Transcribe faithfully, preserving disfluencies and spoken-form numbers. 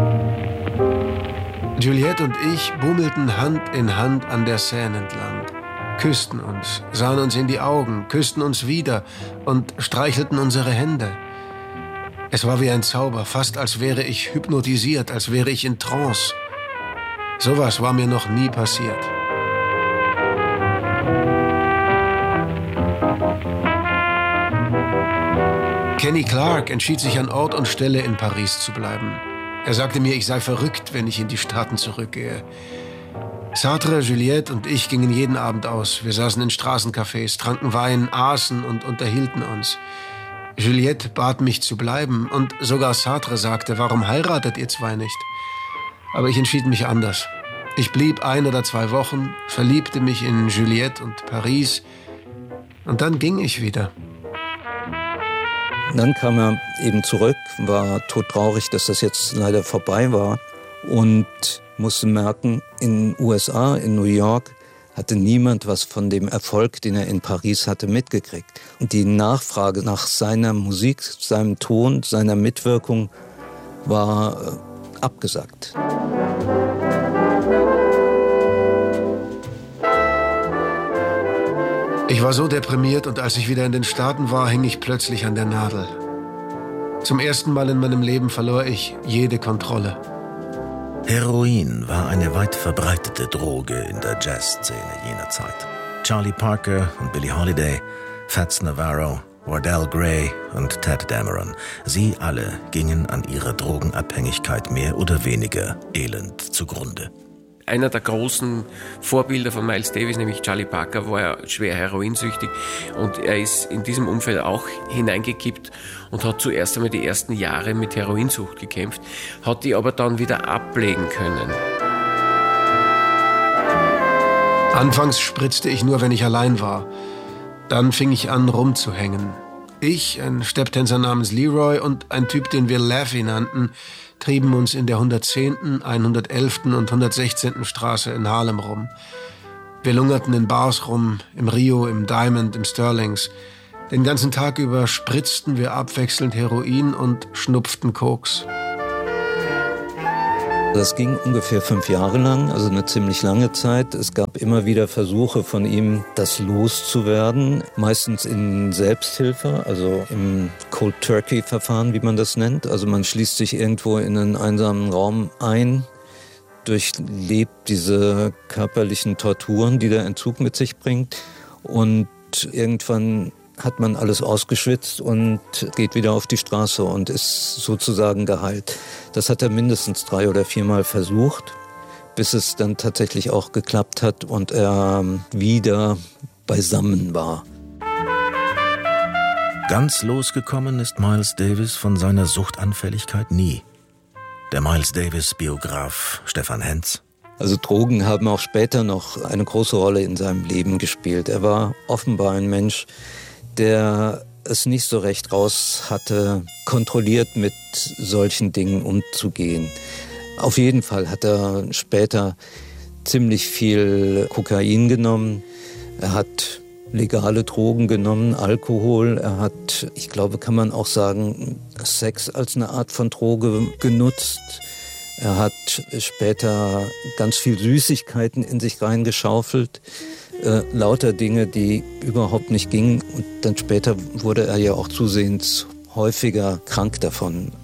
Juliette und ich bummelten Hand in Hand an der Seine entlang, küssten uns, sahen uns in die Augen, küssten uns wieder und streichelten unsere Hände. Es war wie ein Zauber, fast als wäre ich hypnotisiert, als wäre ich in Trance. Sowas war mir noch nie passiert. Kenny Clarke entschied sich an Ort und Stelle in Paris zu bleiben. Er sagte mir, ich sei verrückt, wenn ich in die Staaten zurückgehe. Sartre, Juliette und ich gingen jeden Abend aus. Wir saßen in Straßencafés, tranken Wein, aßen und unterhielten uns. Juliette bat mich zu bleiben und sogar Sartre sagte, warum heiratet ihr zwei nicht? Aber ich entschied mich anders. Ich blieb ein oder zwei Wochen, verliebte mich in Juliette und Paris und dann ging ich wieder. Dann kam er eben zurück, war todtraurig, dass das jetzt leider vorbei war und musste merken, in den U S A, in New York, hatte niemand was von dem Erfolg, den er in Paris hatte, mitgekriegt. Und die Nachfrage nach seiner Musik, seinem Ton, seiner Mitwirkung war äh, abgesagt. Ich war so deprimiert und als ich wieder in den Staaten war, hing ich plötzlich an der Nadel. Zum ersten Mal in meinem Leben verlor ich jede Kontrolle. Heroin war eine weit verbreitete Droge in der Jazzszene jener Zeit. Charlie Parker und Billie Holiday, Fats Navarro, Wardell Gray und Ted Dameron, sie alle gingen an ihrer Drogenabhängigkeit mehr oder weniger elend zugrunde. Einer der großen Vorbilder von Miles Davis, nämlich Charlie Parker, war ja schwer heroinsüchtig und er ist in diesem Umfeld auch hineingekippt und hat zuerst einmal die ersten Jahre mit Heroinsucht gekämpft, hat die aber dann wieder ablegen können. Anfangs spritzte ich nur, wenn ich allein war. Dann fing ich an, rumzuhängen. Ich, ein Stepptänzer namens Leroy und ein Typ, den wir Laffy nannten, trieben uns in der hundertzehnten, hundertelften und hundertsechzehnten Straße in Harlem rum. Wir lungerten in Bars rum, im Rio, im Diamond, im Sterlings. Den ganzen Tag über spritzten wir abwechselnd Heroin und schnupften Koks. Das ging ungefähr fünf Jahre lang, also eine ziemlich lange Zeit. Es gab immer wieder Versuche von ihm, das loszuwerden. Meistens in Selbsthilfe, also im Cold-Turkey-Verfahren, wie man das nennt. Also man schließt sich irgendwo in einen einsamen Raum ein, durchlebt diese körperlichen Torturen, die der Entzug mit sich bringt. Und irgendwann hat man alles ausgeschwitzt und geht wieder auf die Straße und ist sozusagen geheilt. Das hat er mindestens drei oder viermal versucht, bis es dann tatsächlich auch geklappt hat und er wieder beisammen war. Ganz losgekommen ist Miles Davis von seiner Suchtanfälligkeit nie. Der Miles Davis-Biograf Stefan Hentz. Also Drogen haben auch später noch eine große Rolle in seinem Leben gespielt. Er war offenbar ein Mensch, der es nicht so recht raus hatte, kontrolliert mit solchen Dingen umzugehen. Auf jeden Fall hat er später ziemlich viel Kokain genommen. Er hat legale Drogen genommen, Alkohol. Er hat, ich glaube, kann man auch sagen, Sex als eine Art von Droge genutzt. Er hat später ganz viel Süßigkeiten in sich reingeschaufelt. Äh, lauter Dinge, die überhaupt nicht gingen. Und dann später wurde er ja auch zusehends häufiger krank davon.